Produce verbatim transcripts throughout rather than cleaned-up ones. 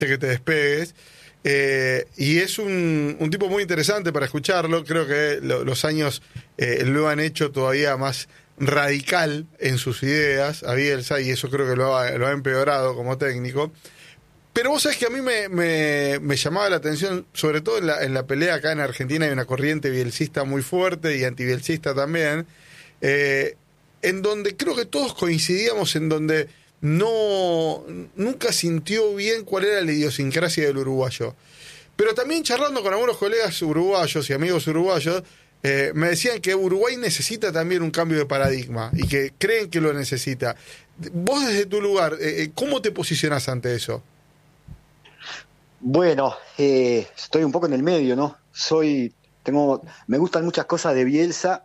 que te despegues. Eh, y es un, un tipo muy interesante para escucharlo. Creo que lo, los años eh, lo han hecho todavía más radical en sus ideas a Bielsa, y eso creo que lo ha, lo ha empeorado como técnico. Pero vos sabés que a mí me, me, me llamaba la atención, sobre todo en la, en la pelea acá en Argentina hay una corriente bielcista muy fuerte y antibielcista también, eh, en donde creo que todos coincidíamos en donde no nunca sintió bien cuál era la idiosincrasia del uruguayo. Pero también charlando con algunos colegas uruguayos y amigos uruguayos, eh, me decían que Uruguay necesita también un cambio de paradigma y que creen que lo necesita. Vos desde tu lugar, eh, ¿cómo te posicionás ante eso? Bueno, eh, estoy un poco en el medio, ¿no? Soy, tengo, me gustan muchas cosas de Bielsa,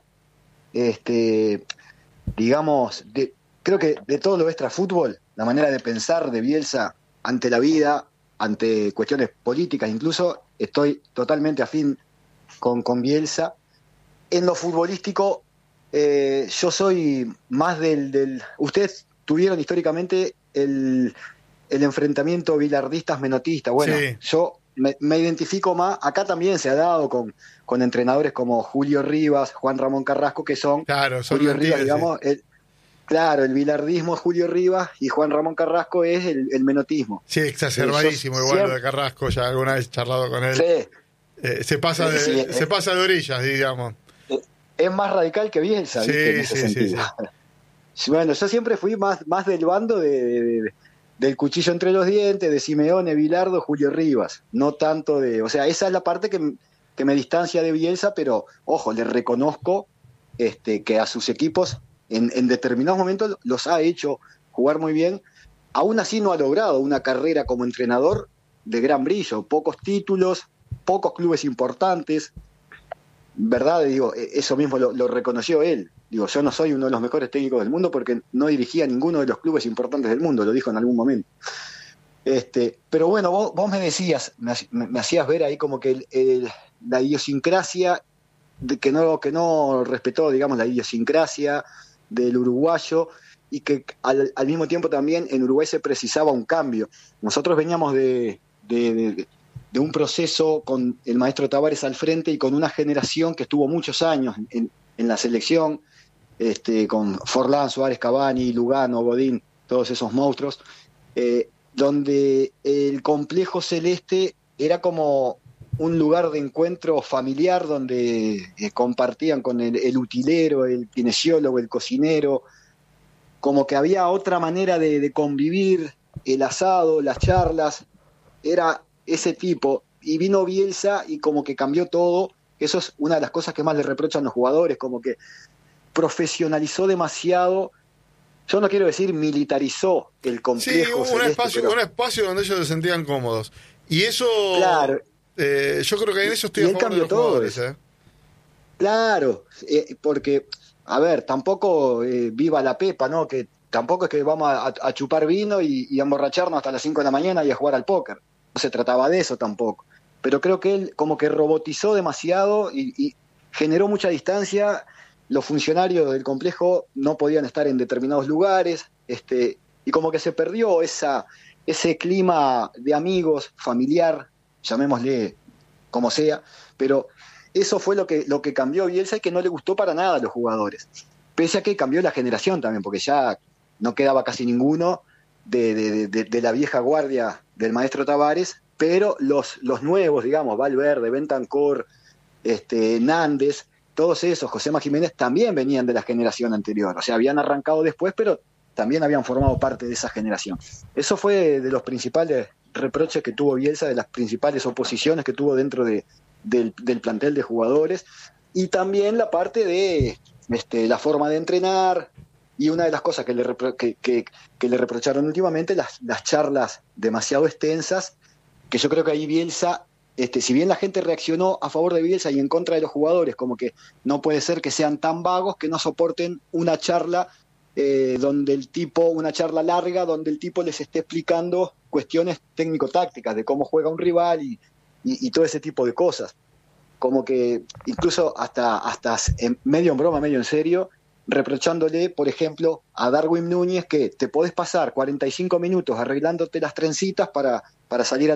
este, digamos, de, creo que de todo lo extrafútbol, la manera de pensar de Bielsa ante la vida, ante cuestiones políticas incluso, estoy totalmente afín con, con Bielsa. En lo futbolístico, eh, yo soy más del, del... Ustedes tuvieron históricamente el, el enfrentamiento bilardistas-menotistas. Bueno, sí. yo me, me identifico más, acá también se ha dado con, con entrenadores como Julio Rivas, Juan Ramón Carrasco, que son... Claro, son Julio mentiras, Rivas, digamos... Sí. El, Claro, el bilardismo es Julio Rivas y Juan Ramón Carrasco es el, el menotismo. Sí, exacerbadísimo, igual siempre... lo de Carrasco, ya alguna vez he charlado con él. Sí. Eh, se pasa de, sí, se eh, pasa de orillas, digamos. Es más radical que Bielsa, sí, ¿viste? En ese sí, sentido. Sí, sí. Bueno, yo siempre fui más, más del bando de, de, de, del cuchillo entre los dientes, de Simeone, Bilardo, Julio Rivas. No tanto de... O sea, esa es la parte que, que me distancia de Bielsa, pero, ojo, le reconozco este, que a sus equipos... En, en determinados momentos los ha hecho jugar muy bien, aún así no ha logrado una carrera como entrenador de gran brillo, pocos títulos, pocos clubes importantes, ¿verdad? Digo, eso mismo lo, lo reconoció él. Digo, yo no soy uno de los mejores técnicos del mundo porque no dirigía ninguno de los clubes importantes del mundo, lo dijo en algún momento. Este, pero bueno, vos, vos me decías, me, me hacías ver ahí como que el, el, la idiosincrasia, de que, no, que no respetó, digamos, la idiosincrasia del uruguayo, y que al, al mismo tiempo también en Uruguay se precisaba un cambio. Nosotros veníamos de, de, de, de un proceso con el maestro Tavares al frente y con una generación que estuvo muchos años en, en la selección, este, con Forlán, Suárez, Cavani, Lugano, Godín, todos esos monstruos, eh, donde el complejo celeste era como un lugar de encuentro familiar donde eh, compartían con el, el utilero, el kinesiólogo, el cocinero, como que había otra manera de, de convivir, el asado, las charlas, era ese tipo, y vino Bielsa y como que cambió todo. Eso es una de las cosas que más le reprochan los jugadores, como que profesionalizó demasiado, yo no quiero decir militarizó el complejo sí, un celeste, espacio, pero... un espacio donde ellos se sentían cómodos, y eso... Claro. Eh, yo creo que en eso estoy y a él favor de los jugadores. Eh. Claro, eh, porque, a ver, tampoco eh, viva la pepa, ¿no? Que tampoco es que vamos a, a chupar vino y, y a emborracharnos hasta las cinco de la mañana y a jugar al póker. No se trataba de eso tampoco. Pero creo que él como que robotizó demasiado y, y generó mucha distancia. Los funcionarios del complejo no podían estar en determinados lugares, este, y como que se perdió esa, ese clima de amigos, familiar, llamémosle como sea, pero eso fue lo que, lo que cambió Bielsa y que no le gustó para nada a los jugadores. Pese a que cambió la generación también, porque ya no quedaba casi ninguno de, de, de, de la vieja guardia del maestro Tavares, pero los, los nuevos, digamos, Valverde, Bentancur, este, Nández, todos esos, Josema Jiménez, también venían de la generación anterior. O sea, habían arrancado después, pero también habían formado parte de esa generación. Eso fue de los principales reproches que tuvo Bielsa, de las principales oposiciones que tuvo dentro de, del, del plantel de jugadores, y también la parte de este, la forma de entrenar, y una de las cosas que le, repro- que, que, que le reprocharon últimamente, las, las charlas demasiado extensas, que yo creo que ahí Bielsa, este, si bien la gente reaccionó a favor de Bielsa y en contra de los jugadores, como que no puede ser que sean tan vagos que no soporten una charla Eh, donde el tipo, una charla larga, donde el tipo les esté explicando cuestiones técnico-tácticas de cómo juega un rival y, y, y todo ese tipo de cosas. Como que incluso hasta, hasta en medio en broma, medio en serio, reprochándole, por ejemplo, a Darwin Núñez que te podés pasar cuarenta y cinco minutos arreglándote las trencitas para, para salir a